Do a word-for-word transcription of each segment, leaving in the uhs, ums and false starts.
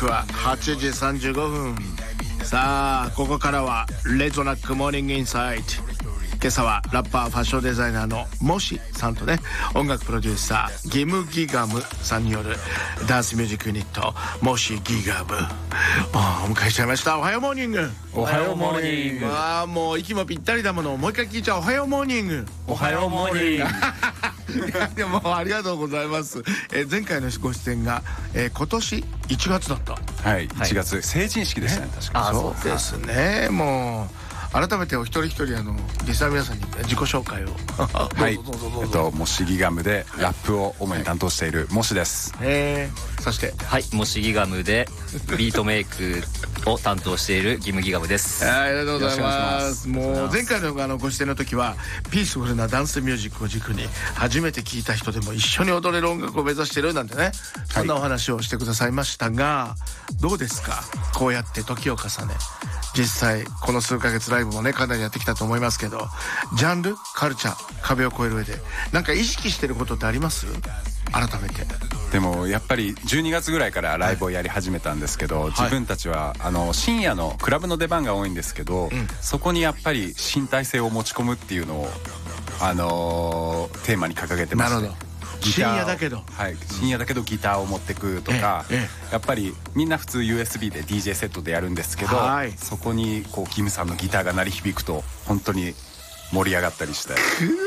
刻ははちじさんじゅうごふん。さあここからはレッドナックモーニングインサイト。今朝はラッパーファッションデザイナーのモシさんとね、音楽プロデューサーギムギガムさんによるダンスミュージックユニットモシギガムお迎えしちゃいました。おはようモーニング。 おはようモーニング。 まあもう息もぴったりだもの。もう一回聞いちゃう。おはようモーニング。 おはようモーニング。 いやでもありがとうございます。えー、前回のご出演が、えー、今年いちがつだった。 はい、いちがつ、はい、成人式でしたね、確かに。そうですね。もう改めてお一人一人あのリスナーの皆さんに自己紹介を。 はい、えっとモシギガムでラップを主に担当しているモシです。 えー、そしてはい、モシギガムでビートメイクを担当しているギムギガムです。 ありがとうございます。もう前回のあのご出演の時はピースフルなダンスミュージックを軸に初めて聴いた人でも一緒に踊れる音楽を目指してるなんてね、そんなお話をしてくださいましたが、どうですか、こうやって時を重ね実際この数ヶ月ライブもねかなりやってきたと思いますけど、ジャンルカルチャー壁を越える上でなんか意識してることってあります？改めて。 でもやっぱりじゅうにがつぐらいからライブをやり始めたんですけど、はい、自分たちはあの深夜のクラブの出番が多いんですけど、うん、そこにやっぱり身体性を持ち込むっていうのを、あのー、テーマに掲げてまして、 なるほど。深夜だけど、 はい、深夜だけどギターを持ってくとか、ええ、やっぱりみんな普通 ユーエスビー で ディージェー セットでやるんですけど、はい、そこにこうキムさんのギターが鳴り響くと本当に盛り上がったりして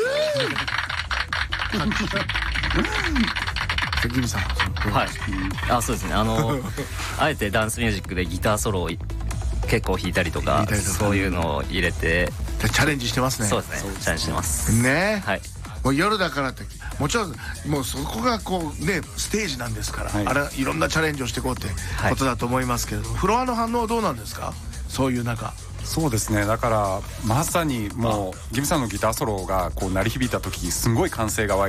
キムさん、 はい、あ、そうですね、あのあえてダンスミュージックでギターソロを結構弾いたりとか、そういうのを入れてチャレンジしてますね。 そうですね、チャレンジしてますね。 はい、 もう夜だからってもちろんもうそこがこうねステージなんですから、はい、あれいろんなチャレンジをしていこうってことだと思いますけれども、はい、フロアの反応はどうなんですか、そういう中。 そうですね、だからまさにもうギムさんのギターソロがこう鳴り響いた時すごい歓声が湧いて